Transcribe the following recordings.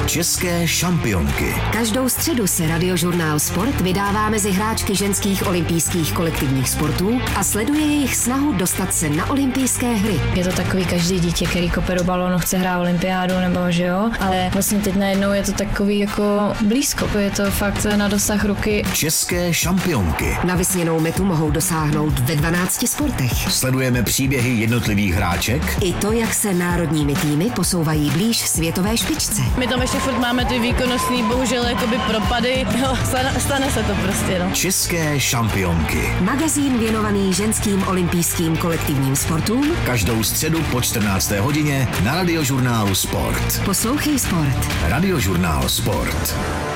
České šampionky. Každou středu se Radiožurnál Sport vydává mezi hráčky ženských olympijských kolektivních sportů a sleduje jejich snahu dostat se na olympijské hry. Je to takový každý dítě, který kope do balónu, chce hrát olympiádu nebo že jo, ale vlastně teď najednou je to takový jako blízko, je to fakt na dosah ruky. České šampionky. Na vysněnou metu mohou dosáhnout ve 12 sportech. Sledujeme příběhy jednotlivých hráček I to, jak se národními týmy posouvají blíž světové špičce. My tam ještě furt máme ty výkonnostní, bohužel jakoby propady. No, stane se to prostě, no. České šampionky. Magazín věnovaný ženským olympijským kolektivním sportům. Každou středu po 14. hodině na Radiožurnálu Sport. Poslouchej sport. Radiožurnál Sport.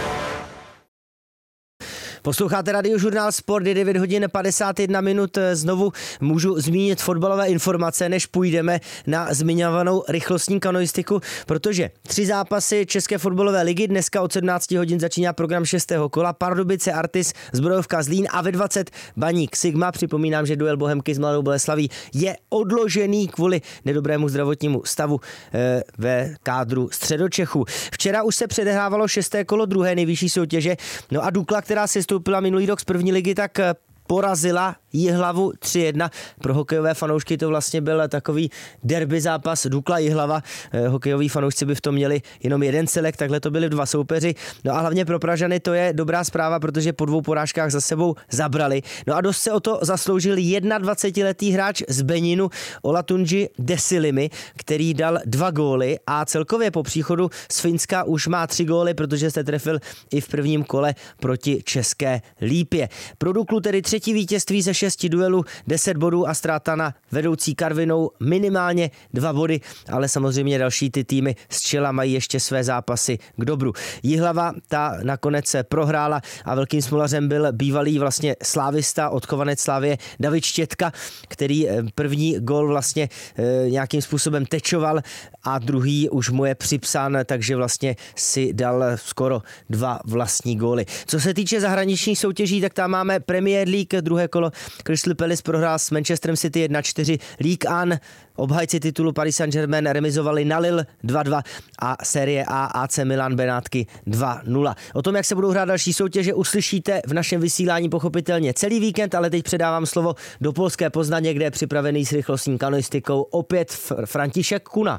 Posloucháte Radiožurnál Sport, je 9 hodin 51 minut. Znovu můžu zmínit fotbalové informace, než půjdeme na zmiňovanou rychlostní kanoistiku, protože 3 zápasy České fotbalové ligy, dneska od 17 hodin začíná program 6. kola, Pardubice Artis, Zbrojovka Zlín a ve 20 Baník Sigma. Připomínám, že duel Bohemky s Mladou Boleslaví je odložený kvůli nedobrému zdravotnímu stavu ve kádru Středočechů. Včera už se předehrávalo 6. kolo druhé nejvyšší soutěže, no a Dukla, která se stoupila minulý rok z první ligy, tak porazila Jihlavu 3-1. Pro hokejové fanoušky to vlastně byl takový derby zápas Dukla Jihlava. Hokejoví fanoušci by v tom měli jenom jeden celek, takhle to byli 2 soupeři. No a hlavně pro Pražany to je dobrá zpráva, protože po 2 porážkách za sebou zabrali. No a dost se o to zasloužil 21letý hráč z Beninu Olatunji Desilimi, který dal 2 góly a celkově po příchodu z Finska už má 3 góly, protože se trefil i v prvním kole proti České Lípě. Pro Duklu tedy 3. vítězství ze 6 duelů, 10 bodů a ztráta na vedoucí Karvinou minimálně 2 body, ale samozřejmě další ty týmy z čela mají ještě své zápasy k dobru. Jihlava ta nakonec se prohrála a velkým smolařem byl bývalý vlastně slávista, odchovanec Slávie David Štětka, který první gól vlastně nějakým způsobem tečoval a druhý už mu je připsán, takže vlastně si dal skoro 2 vlastní góly. Co se týče zahraničních soutěží, tak tam máme Premier League, druhé kolo. Crystal Palace prohrál s Manchesterem City 1-4. League One, obhajci titulu Paris Saint-Germain remizovali na Lille 2-2 a Serie A AC Milan Benátky 2-0. O tom, jak se budou hrát další soutěže, uslyšíte v našem vysílání pochopitelně celý víkend, ale teď předávám slovo do polské Poznaně, kde je připravený s rychlostní kanoistikou opět František Kuna.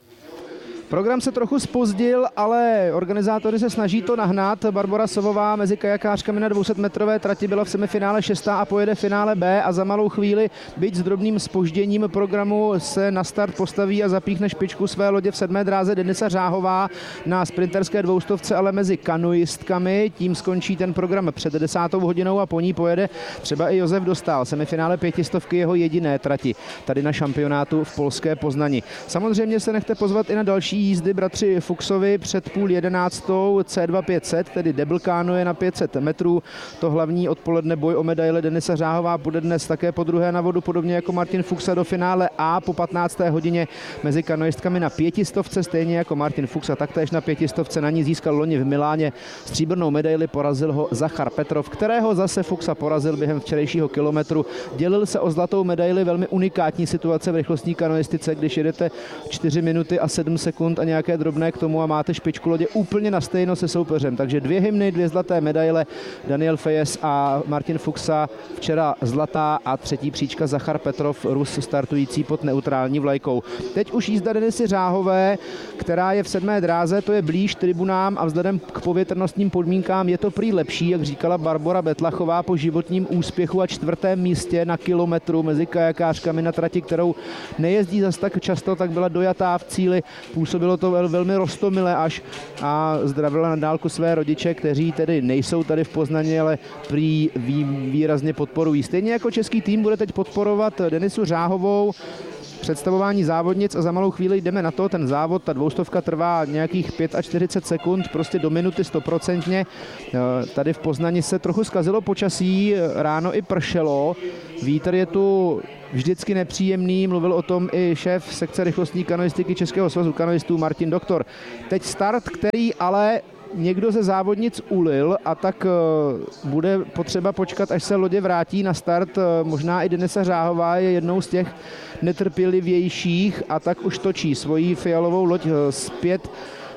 Program se trochu zpozdil, ale organizátoři se snaží to nahnat. Barbora Sovová mezi kajakářkami na 200metrové trati byla v semifinále 6. a pojede finále B a za malou chvíli, byť s drobným zpožděním programu, se na start postaví a zapíchne špičku své lodě v 7. dráze Denisa Řáhová na sprinterské 200, ale mezi kanoistkami. Tím skončí ten program před 10. hodinou a po ní pojede třeba i Josef Dostál. Semifinále 500 jeho jediné trati tady na šampionátu v polské Poznani. Samozřejmě se nechte pozvat i na další jízdy bratři Fuchsovi před 10:30 C2 500, tedy double canoe na 500 metrů. To hlavní odpoledne boj o medaile Denisa Řáhová bude dnes také po druhé na vodu, podobně jako Martin Fuchs do finále A po 15. hodině mezi kanoistkami na 500, stejně jako Martin Fuchs a taktéž na 500 na ní získal loni v Miláně stříbrnou medaili, porazil ho Zachar Petrov, kterého zase Fuchsa porazil během včerejšího kilometru. Dělil se o zlatou medaili, velmi unikátní situace v rychlostní kanoistice, když jedete 4 minuty a 7 sekund a nějaké drobné k tomu a máte špičku lodě úplně na stejno se soupeřem. Takže 2 hymny, 2 zlaté medaile, Daniel Fejes a Martin Fuchsa, včera zlatá a 3. příčka Zachar Petrov, Rus startující pod neutrální vlajkou. Teď už jízda Denisy Řáhové, která je v 7. dráze, to je blíž tribunám a vzhledem k povětrnostním podmínkám je to prý lepší, jak říkala Barbora Betlachová po životním úspěchu a 4. místě na kilometru mezi kajakářkami na trati, kterou nejezdí zas tak často, tak byla dojatá v cíli, působilo to velmi roztomile až a zdravila na dálku své rodiče, kteří tedy nejsou tady v Poznani, ale prý výrazně podporují. Stejně jako český tým bude teď podporovat Denisu Řáhovou, představování závodnic a za malou chvíli jdeme na to. Ten závod, ta 200 trvá nějakých 45 sekund, prostě do minuty 100%. Tady v Poznani se trochu zkazilo počasí, ráno i pršelo, vítr je tu vždycky nepříjemný, mluvil o tom i šéf sekce rychlostní kanoistiky Českého svazu kanoistů Martin Doktor. Teď start, který ale někdo ze závodnic ulil a tak bude potřeba počkat, až se lodě vrátí na start. Možná i Denisa Řáhová je jednou z těch netrpělivějších a tak už točí svoji fialovou loď zpět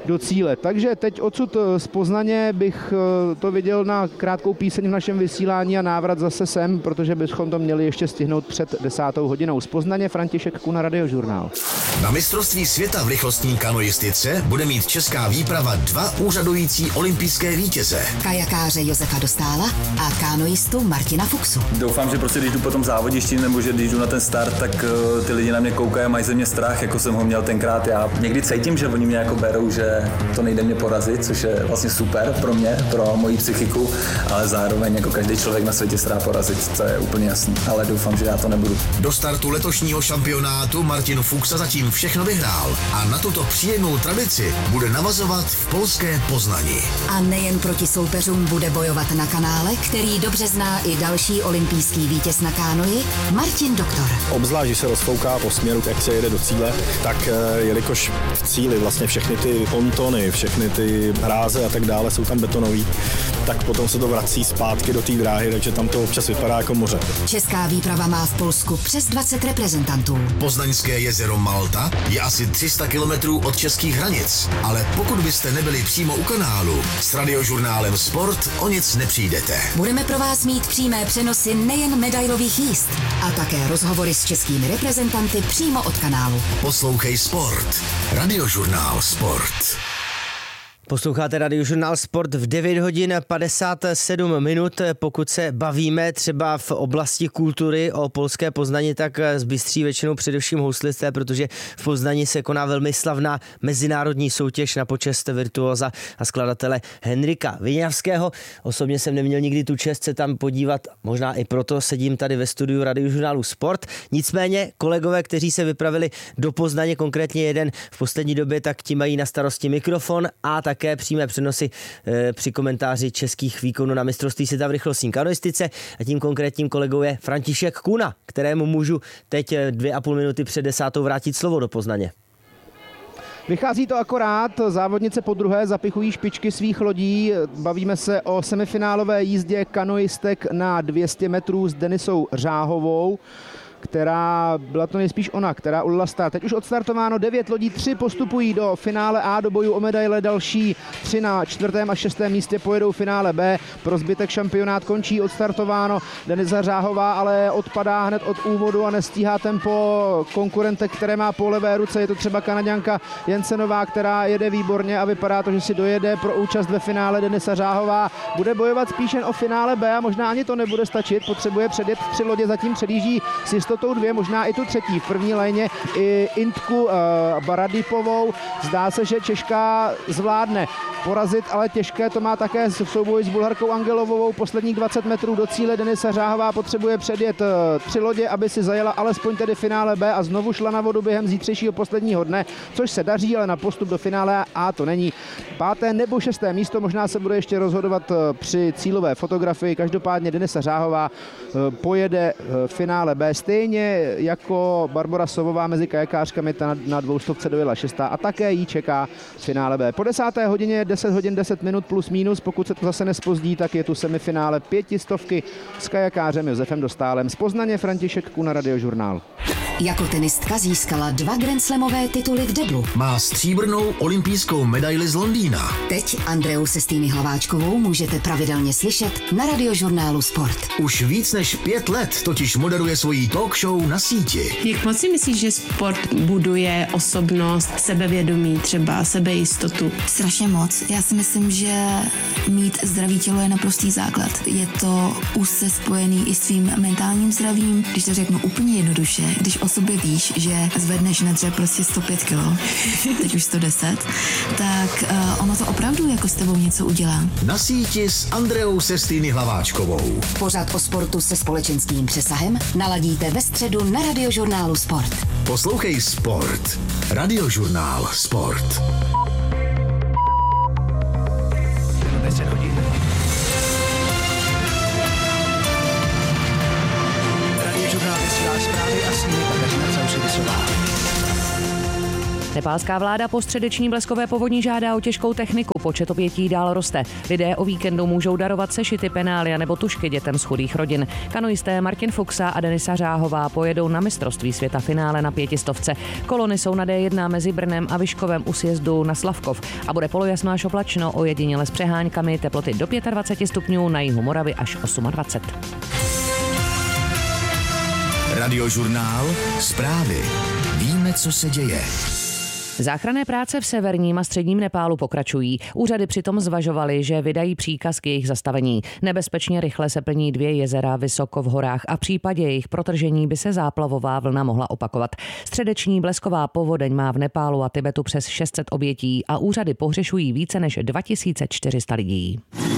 do cíle. Takže teď odsud z Poznaně bych to viděl na krátkou píseň v našem vysílání a návrat zase sem, protože bychom to měli ještě stihnout před 10. hodinou. Z Poznaně František Kuna, Radiožurnál. Na mistrovství světa v rychlostní kanoistice bude mít česká výprava 2 úřadující olympijské vítěze. Kajakáře Josefa Dostála a kanoistu Martina Fuchsu. Doufám, že prostě když jdu po tom závoděšti nebo že když jdu na ten start, tak ty lidi na mě koukají a mají ze mě strach, jako jsem ho měl tenkrát já. Někdy cítím, že oni mě jako berou, že to nejde mě porazit, což je vlastně super pro mě, pro moji psychiku, ale zároveň jako každý člověk na světě se dá porazit, to je úplně jasný, ale doufám, že já to nebudu. Do startu letošního šampionátu Martin Fuchsa zatím všechno vyhrál a na tuto příjemnou tradici bude navazovat v polské Poznani. A nejen proti soupeřům bude bojovat na kanále, který dobře zná i další olympijský vítěz na kánoji, Martin Doktor. Obzvlášť, když se rozfouká po směru, jak se jede do cíle, tak jelikož v cíli vlastně všechny ty pontony, všechny ty hráze a tak dále jsou tam betonový, tak potom se to vrací zpátky do té dráhy, takže tam to občas vypadá jako moře. Česká výprava má v Polsku přes 20 reprezentantů. Poznaňské jezero Malta je asi 300 kilometrů od českých hranic, ale pokud byste nebyli přímo u kanálu, s Radiožurnálem Sport o nic nepřijdete. Budeme pro vás mít přímé přenosy nejen medailových jízd, a také rozhovory s českými reprezentanty přímo od kanálu. Poslouchej Sport. Radiožurnál Sport. Posloucháte Radiožurnál Sport v 9 hodin 57 minut. Pokud se bavíme třeba v oblasti kultury o polské Poznani, tak zbystří většinou především houslisté, protože v Poznani se koná velmi slavná mezinárodní soutěž na počest virtuóza a skladatele Henrika Viňavského. Osobně jsem neměl nikdy tu čest se tam podívat, možná i proto sedím tady ve studiu Radiožurnálu Sport. Nicméně kolegové, kteří se vypravili do Poznaně, konkrétně jeden v poslední době, tak ti mají na starosti mikrofon a také přímé přenosy při komentáři českých výkonů na mistrovství světa v rychlostní kanoistice a tím konkrétním kolegou je František Kuna, kterému můžu teď 2,5 minuty před 10. vrátit slovo do Poznaně. Vychází to akorát, závodnice po druhé zapichují špičky svých lodí, bavíme se o semifinálové jízdě kanoistek na 200 metrů s Denisou Řáhovou, která byla to nejspíš ona, která ulila start. Teď už odstartováno 9 lodí, 3 postupují do finále A, do bojů o medaile, další 3 na 4. a 6. místě pojedou finále B. Pro zbytek šampionát končí, odstartováno. Denisa Řáhová ale odpadá hned od úvodu a nestíhá tempo konkurentek, které má po levé ruce. Je to třeba Kanaďanka Jensenová, která jede výborně a vypadá to, že si dojede pro účast ve finále. Denisa Řáhová bude bojovat spíš jen o finále B a možná ani to nebude stačit. Potřebuje předjet 3 lodě, zatím předjíždí s jistotou 2, možná i tu třetí. V první léně i Intku Baradipovou. Zdá se, že Češka zvládne porazit, ale těžké to má také v souboji s Bulharkou Angelovou. Posledních 20 metrů do cíle Denisa Řáhová potřebuje předjet 3 lodě, aby si zajela alespoň tedy finále B a znovu šla na vodu během zítřejšího posledního dne, což se daří, ale na postup do finále A to není. 5. nebo 6. místo, možná se bude ještě rozhodovat při cílové fotografii. Každopádně Denisa Řáhová pojede finále B stejně jako Barbora Sovová mezi kajakářkami, ta na 200 dojela 6. a také jí čeká finále B. Po 10. hodině 10 hodin 10 minut plus minus, pokud se to zase nespozdí, tak je tu semifinále 500 s kajakářem Josefem Dostálem. Z Poznaně František Kuna, Radiožurnál. Jako tenistka získala 2 grandslamové tituly v deblu. Má stříbrnou olympijskou medaili z Londýna. Teď Andreu Sestýny Hlaváčkovou můžete pravidelně slyšet na Radiožurnálu Sport. Už víc než 5 let totiž moderuje svoji talk show na síti. Jak moc si myslíš, že sport buduje osobnost, sebevědomí, třeba sebejistotu? Strašně moc. Já si myslím, že mít zdravý tělo je naprostý základ. Je to úzce spojený i s tvým mentálním zdravím. Když to řeknu úplně jednoduše, když o sobě víš, že zvedneš na dřep prostě 105 kg, teď už 110, tak ono to opravdu jako s tebou něco udělá. Na síti s Andreou Sestýny Hlaváčkovou. Pořad o sportu se společenským přesahem naladíte ve středu na Radiožurnálu Sport. Poslouchej Sport. Radiožurnál Sport. 10 hodin. Radiožurnál vysílá zprávy a s nimi Kateřina Causivicová. Nepálská vláda po středeční bleskové povodni žádá o těžkou techniku. Počet obětí dál roste. Lidé o víkendu můžou darovat sešity, penália nebo tužky dětem z chudých rodin. Kanoisté Martin Fuxa a Denisa Řáhová pojedou na mistrovství světa finále na 500. Kolony jsou na D1 mezi Brnem a Vyškovem u sjezdu na Slavkov a bude polojasno až oblačno, ojediněle s přeháňkami, teploty do 25 stupňů, na jihu Moravy až 28. Radiožurnál, zprávy. Víme, co se děje. Záchranné práce v severním a středním Nepálu pokračují. Úřady přitom zvažovaly, že vydají příkaz k jejich zastavení. Nebezpečně rychle se plní 2 jezera vysoko v horách a v případě jejich protržení by se záplavová vlna mohla opakovat. Středeční blesková povodeň má v Nepálu a Tibetu přes 600 obětí a úřady pohřešují více než 2400 lidí.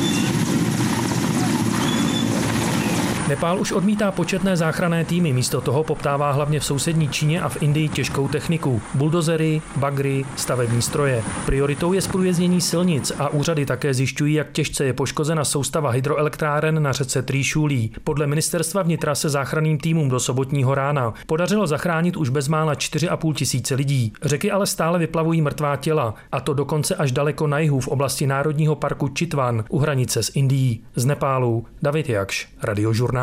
Nepál už odmítá početné záchranné týmy, místo toho poptává hlavně v sousední Číně a v Indii těžkou techniku. Buldozery, bagry, stavební stroje. Prioritou je zprůjezdnění silnic a úřady také zjišťují, jak těžce je poškozena soustava hydroelektráren na řece Trishuli. Podle ministerstva vnitra se záchranným týmům do sobotního rána podařilo zachránit už bezmála 4,5 tisíce lidí. Řeky ale stále vyplavují mrtvá těla, a to dokonce až daleko na jihu v oblasti národního parku Chitwan u hranice s Indií. Z Nepálu David Jakš, Radiožurnál.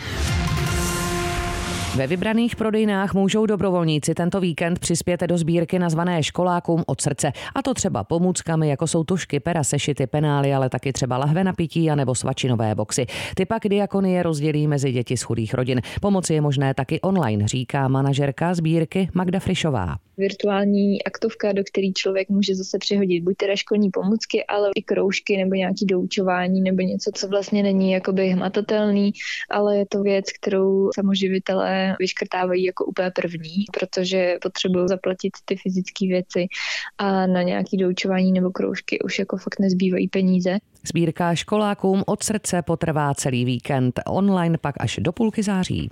Ve vybraných prodejnách můžou dobrovolníci tento víkend přispět do sbírky nazvané Školákům od srdce. A to třeba pomůckami, jako jsou tužky, pera, sešity, penály, ale taky třeba lahve na pití a nebo svačinové boxy. Ty pak diakonie rozdělí mezi děti z chudých rodin. Pomoci je možné taky online, říká manažerka sbírky Magda Frišová. Virtuální aktovka, do který člověk může zase přihodit buď teda školní pomůcky, ale i kroužky nebo nějaký doučování nebo něco, co vlastně není jakoby hmatatelný, ale je to věc, kterou samoživitelé vyškrtávají jako úplně první, protože potřebují zaplatit ty fyzické věci a na nějaký doučování nebo kroužky už jako fakt nezbývají peníze. Sbírka Školákům od srdce potrvá celý víkend, online pak až do půlky září.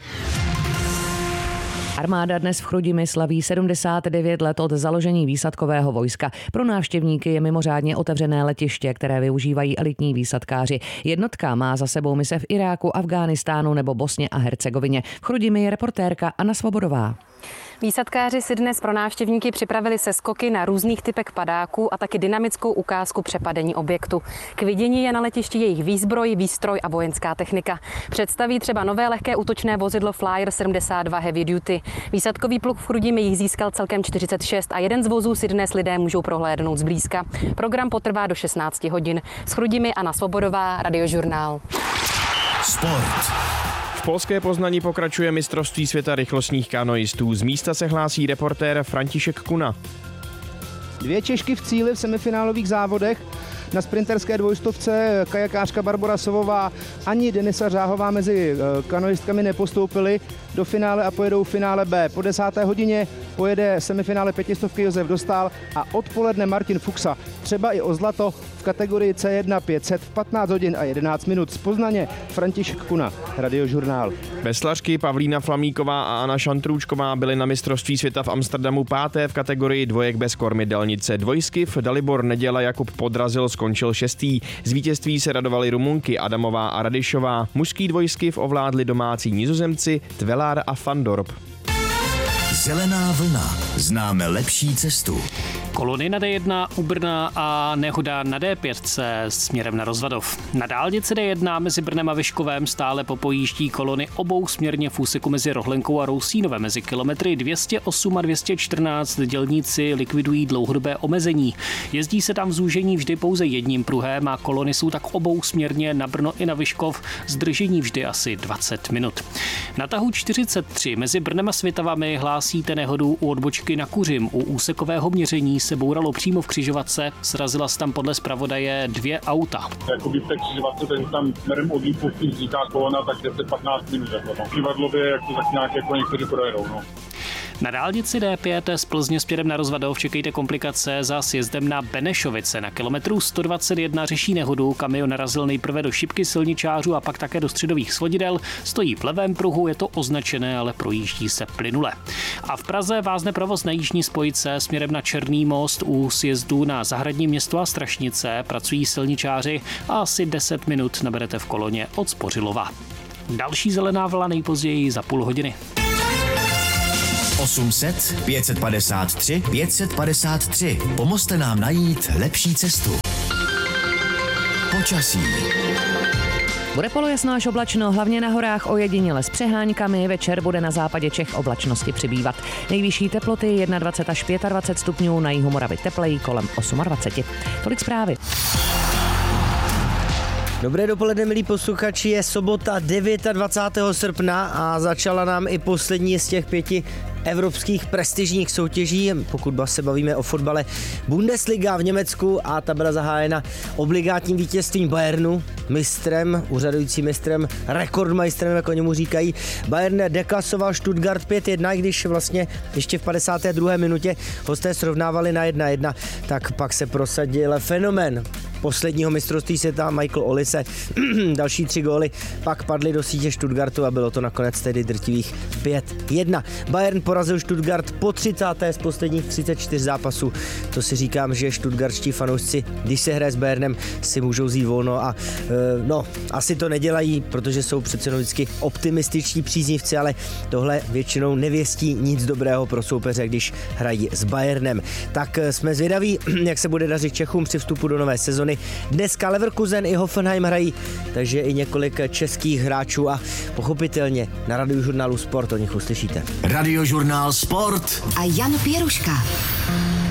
Armáda dnes v Chrudimi slaví 79 let od založení výsadkového vojska. Pro návštěvníky je mimořádně otevřené letiště, které využívají elitní výsadkáři. Jednotka má za sebou mise v Iráku, Afghánistánu nebo Bosně a Hercegovině. V Chrudimi je reportérka Anna Svobodová. Výsadkáři si dnes pro návštěvníky připravili seskoky na různých typech padáků a taky dynamickou ukázku přepadení objektu. K vidění je na letišti jejich výzbroj, výstroj a vojenská technika. Představí třeba nové lehké útočné vozidlo Flyer 72 Heavy Duty. Výsadkový pluk v Chrudimi jich získal celkem 46 a jeden z vozů si dnes lidé můžou prohlédnout zblízka. Program potrvá do 16 hodin. S Chrudimi Anna Svobodová, Radiožurnál. Sport. V polské Poznani pokračuje mistrovství světa rychlostních kanoistů. Z místa se hlásí reportér František Kuna. 2 Češky v cíli v semifinálových závodech. Na sprinterské dvojstovce kajakářka Barbora Sovová ani Denisa Řáhová mezi kanoistkami nepostoupili do finále a pojedou finále B. Po 10. hodině pojede semifinále 500 Josef Dostál a odpoledne Martin Fuxa. Třeba i o zlato v kategorii C1 500 v 15 hodin a 11 minut. Z Poznaně František Kuna, Radiožurnál. Veslařky Pavlína Flamíková a Anna Šantrůčková byly na mistrovství světa v Amsterdamu 5. v kategorii dvojek bez kormidelnice. Dvojskyv Dalibor Neděla Jakub podrazil, skončil 6. Z vítězství se radovali Rumunky Adamová a Radišová. Mužský dvojskyv ovládli domácí Nizozemci Tvelár a Van Dorp. Zelená vlna. Známe lepší cestu. Kolony na D1 u Brna a nehoda na D5 směrem na Rozvadov. Na dálnici D1 mezi Brnem a Vyškovem stále popojíždí kolony obou směrně v úseku mezi Rohlenkou a Rousínovem. Mezi kilometry 208 a 214 dělníci likvidují dlouhodobé omezení. Jezdí se tam v zúžení vždy pouze jedním pruhem a kolony jsou tak obou směrně na Brno i na Vyškov, zdržení vždy asi 20 minut. Na tahu 43 mezi Brnem a Svitavami hlásíte nehodu u odbočky na Kuřim. U úsekového měření se bouralo přímo v křižovatce, srazila se tam podle zpravodaje 2 auta. Jakoby v té křižovatce, takže tam směrem od výpustí vzniká kolona, tak 10-15 minut. Přivadlově, jak to tak nějak jako někteří projedou. No. Na dálnici D5 z Plzně směrem na Rozvadov čekejte komplikace za sjezdem na Benešovice. Na kilometru 121 řeší nehodu, kamion narazil nejprve do šipky silničářů a pak také do středových svodidel. Stojí v levém pruhu, je to označené, ale projíždí se plynule. A v Praze vázne provoz na jižní spojce směrem na Černý most u sjezdu na Zahradní Město a Strašnice. Pracují silničáři a asi 10 minut naberete v koloně od Spořilova. Další zelená vlna nejpozději za půl hodiny. 800 553 553. Pomozte nám najít lepší cestu. Počasí. Bude polojasno až oblačno, hlavně na horách ojediněle s přeháňkami, večer bude na západě Čech oblačnosti přibývat. Nejvyšší teploty 21 až 25 stupňů, na jihu Moravy tepleji kolem 28. Tolik zprávy. Dobré dopoledne, milí posluchači, je sobota 29. srpna a začala nám i poslední z těch 5 evropských prestižních soutěží, pokud se bavíme o fotbale. Bundesliga v Německu a ta byla zahájena obligátním vítězstvím Bayernu, mistrem, úřadujícím mistrem, rekordmajstrem, jak o němu říkají. Bayern deklasoval Stuttgart 5-1, když vlastně ještě v 52. minutě hosté srovnávali na 1-1, tak pak se prosadil fenomén posledního mistrovství světa Michael Olise. Další 3 góly pak padly do sítě Stuttgartu a bylo to nakonec tedy drtivých 5-1. Bayern porazil Stuttgart po 30. z posledních 34 zápasů. To si říkám, že stuttgartští fanoušci, když se hraje s Bayernem, si můžou vzít volno a asi to nedělají, protože jsou přece vždycky optimističní příznivci, ale tohle většinou nevěstí nic dobrého pro soupeře, když hrají s Bayernem. Tak jsme zvědaví, jak se bude dařit Čechům při vstupu do nové sezony. Dneska Leverkusen i Hoffenheim hrají, takže i několik českých hráčů a pochopitelně na Radiožurnálu Sport o nich uslyšíte. Radiožurnál Sport a Jan Pěruška.